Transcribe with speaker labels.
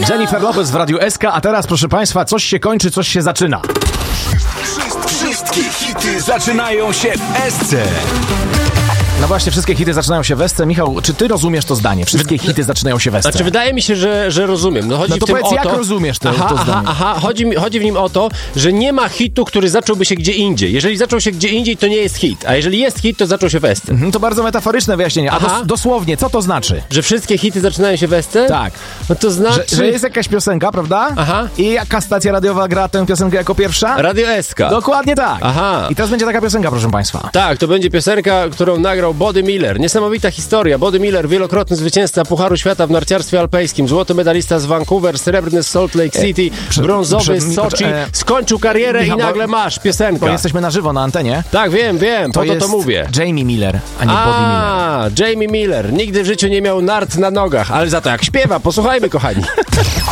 Speaker 1: Jennifer Lopez w Radiu SK, a teraz, proszę Państwa, coś się kończy, coś się zaczyna.
Speaker 2: Wszystkie hity zaczynają się w SC.
Speaker 1: No właśnie, wszystkie hity zaczynają się w SC. Michał, czy ty rozumiesz to zdanie? Wszystkie hity zaczynają się w SC.
Speaker 3: Znaczy, wydaje mi się, że rozumiem. No, chodzi
Speaker 1: No to
Speaker 3: w tym
Speaker 1: powiedz,
Speaker 3: o
Speaker 1: jak
Speaker 3: to,
Speaker 1: rozumiesz to zdanie?
Speaker 3: Chodzi w nim o to, że nie ma hitu, który zacząłby się gdzie indziej. Jeżeli zaczął się gdzie indziej, to nie jest hit. A jeżeli jest hit, to zaczął się w SC.
Speaker 1: To bardzo metaforyczne wyjaśnienie. A dosłownie, co to znaczy?
Speaker 3: Że wszystkie hity zaczynają się w SC?
Speaker 1: Tak.
Speaker 3: No to znaczy...
Speaker 1: Że jest jakaś piosenka, prawda?
Speaker 3: Aha.
Speaker 1: I jaka stacja radiowa gra tę piosenkę jako pierwsza?
Speaker 3: Radio SK.
Speaker 1: Dokładnie tak.
Speaker 3: Aha.
Speaker 1: I teraz będzie taka piosenka, proszę Państwa.
Speaker 3: Tak, to będzie piosenka, którą nagrał Body Miller. Niesamowita historia. Body Miller, wielokrotny zwycięzca Pucharu Świata w narciarstwie alpejskim, złoty medalista z Vancouver, srebrny z Salt Lake City, brązowy z Soczi. Skończył karierę
Speaker 1: Michał,
Speaker 3: i nagle masz piosenkę.
Speaker 1: Bo jesteśmy na żywo na antenie.
Speaker 3: Tak, wiem, to mówię.
Speaker 1: Jamie Miller, a nie Body Miller.
Speaker 3: Jamie Miller. Nigdy w życiu nie miał nart na nogach, ale za to jak śpiewa, posłuchajmy, kochani.